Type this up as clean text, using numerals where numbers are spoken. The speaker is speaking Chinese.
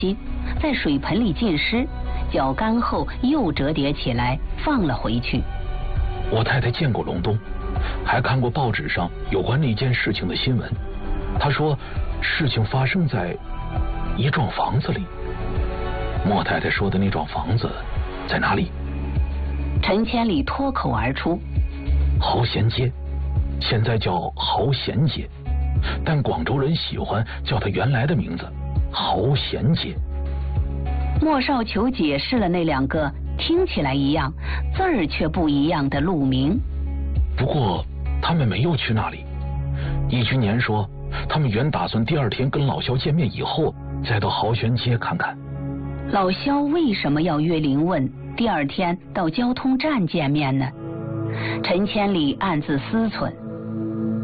心，在水盆里浸湿，搅干后又折叠起来放了回去。 我太太见过隆冬，还看过报纸上有关那件事情的新闻。她说事情发生在一幢房子里。莫太太说的那幢房子在哪里？ 陈千里脱口而出： 豪贤街，现在叫豪贤街，但广州人喜欢叫它原来的名字豪贤街。 莫少球解释了那两个听起来一样字儿却不一样的路名。 不过他们没有去那里。易君年说他们原打算第二天跟老萧见面以后再到豪贤街看看。 老萧为什么要约林问第二天到交通站见面呢？陈千里暗自思忖，